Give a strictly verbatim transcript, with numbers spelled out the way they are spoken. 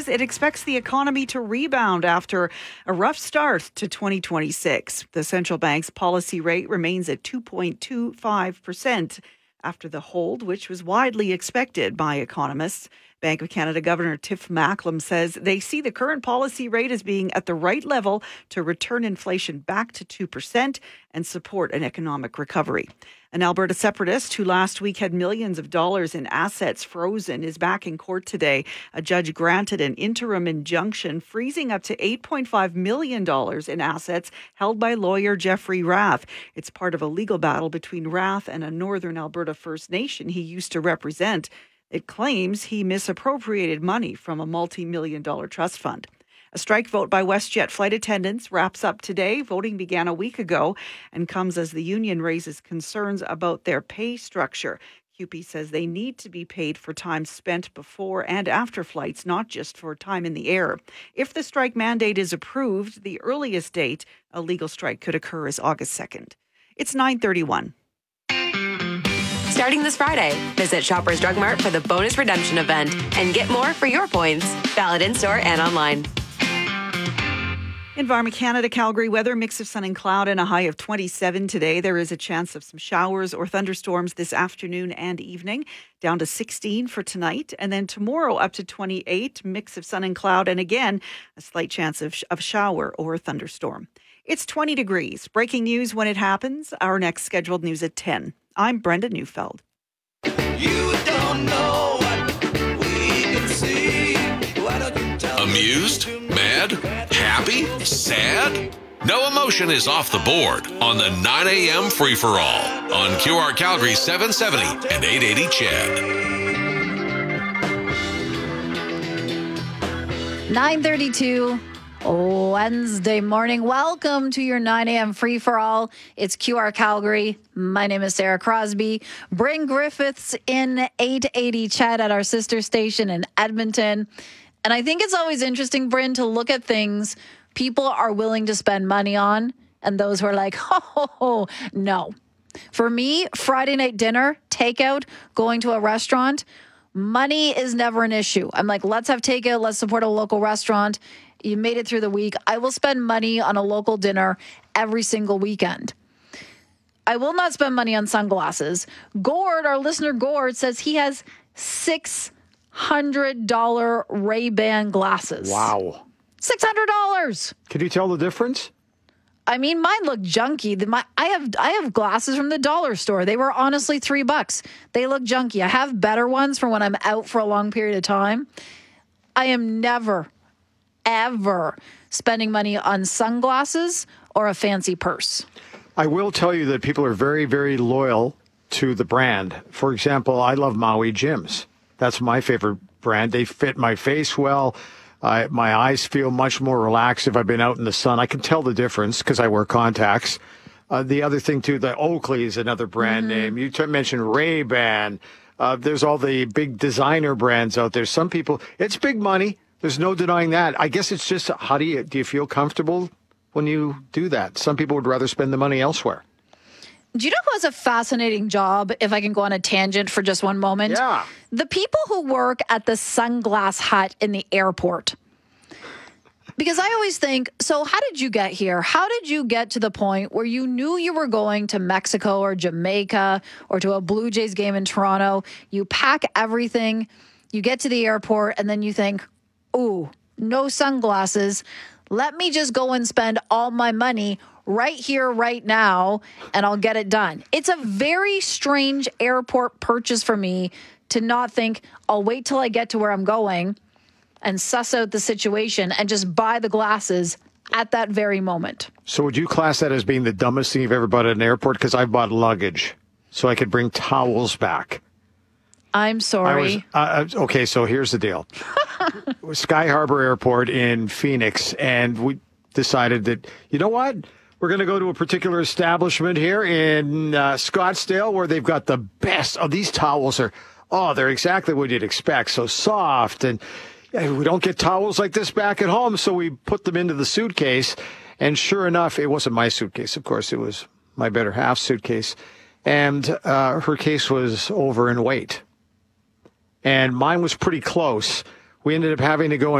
says it expects the economy to rebound after a rough start to twenty twenty-six. The central bank's policy rate remains at two point two five percent after the hold, which was widely expected by economists. Bank of Canada Governor Tiff Macklem says they see the current policy rate as being at the right level to return inflation back to two percent and support an economic recovery. An Alberta separatist who last week had millions of dollars in assets frozen is back in court today. A judge granted an interim injunction freezing up to eight point five million dollars in assets held by lawyer Jeffrey Rath. It's part of a legal battle between Rath and a Northern Alberta First Nation he used to represent. It claims he misappropriated money from a multi-million dollar trust fund. A strike vote by WestJet flight attendants wraps up today. Voting began a week ago and comes as the union raises concerns about their pay structure. C U P E says they need to be paid for time spent before and after flights, not just for time in the air. If the strike mandate is approved, the earliest date a legal strike could occur is August second. It's nine thirty-one. Starting this Friday, visit Shoppers Drug Mart for the bonus redemption event and get more for your points. Valid in-store and online. Environment Canada, Calgary weather, mix of sun and cloud and a high of twenty-seven today. There is a chance of some showers or thunderstorms this afternoon and evening, down to sixteen for tonight. And then tomorrow up to twenty-eight, mix of sun and cloud, and again, a slight chance of, of shower or thunderstorm. It's twenty degrees. Breaking news when it happens. Our next scheduled news at ten. I'm Brenda Neufeld. You don't know what we can see. Why don't you tell Amused? Mad? Happy? Sad? No emotion is off the board on the nine a.m. free-for-all on Q R Calgary seven seventy and eight eighty C H E D. nine thirty-two. Wednesday morning. Welcome to your nine a.m. free-for-all. It's Q R Calgary. My name is Sarah Crosby. Bryn Griffiths in eight eighty C H E D at our sister station in Edmonton. And I think it's always interesting, Bryn, to look at things people are willing to spend money on and those who are like, oh, no. For me, Friday night dinner, takeout, going to a restaurant, money is never an issue. I'm like, let's have takeout. Let's support a local restaurant. You made it through the week. I will spend money on a local dinner every single weekend. I will not spend money on sunglasses. Gord, our listener Gord, says he has six hundred dollars Ray-Ban glasses. Wow. six hundred dollars. Can you tell the difference? I mean, mine look junky. The, my, I have I have glasses from the dollar store. They were honestly three bucks. They look junky. I have better ones for when I'm out for a long period of time. I am never, ever spending money on sunglasses or a fancy purse. I will tell you that people are very, very loyal to the brand. For example, I love Maui Gyms. That's my favorite brand. They fit my face well. I, my eyes feel much more relaxed if I've been out in the sun. I can tell the difference because I wear contacts. Uh, the other thing, too, the Oakley is another brand mm-hmm. name. You t- mentioned Ray-Ban. Uh, there's all the big designer brands out there. Some people, it's big money. There's no denying that. I guess it's just, how do you, do you feel comfortable when you do that? Some people would rather spend the money elsewhere. Do you know who has a fascinating job, if I can go on a tangent for just one moment? Yeah. The people who work at the Sunglass Hut in the airport. Because I always think, so how did you get here? How did you get to the point where you knew you were going to Mexico or Jamaica or to a Blue Jays game in Toronto? You pack everything, you get to the airport, and then you think, ooh, no sunglasses. Let me just go and spend all my money right here, right now, and I'll get it done. It's a very strange airport purchase for me to not think, I'll wait till I get to where I'm going and suss out the situation and just buy the glasses at that very moment. So would you class that as being the dumbest thing you've ever bought at an airport? Because I bought luggage so I could bring towels back. I'm sorry. I was, uh, okay, so here's the deal. Sky Harbor Airport in Phoenix, and we decided that, you know what? We're going to go to a particular establishment here in uh, Scottsdale where they've got the best. Oh, these towels are, oh, they're exactly what you'd expect. So soft. And yeah, we don't get towels like this back at home. So we put them into the suitcase. And sure enough, it wasn't my suitcase. Of course, it was my better half suitcase. And uh, her case was over in weight. And mine was pretty close. We ended up having to go